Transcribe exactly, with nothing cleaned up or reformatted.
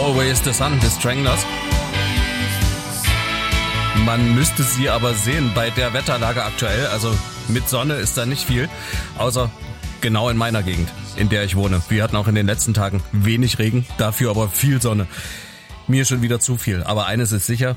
Always the Sun, The Stranglers. Man müsste sie aber sehen bei der Wetterlage aktuell. Also mit Sonne ist da nicht viel, außer genau in meiner Gegend, in der ich wohne. Wir hatten auch in den letzten Tagen wenig Regen, dafür aber viel Sonne. Mir schon wieder zu viel. Aber eines ist sicher,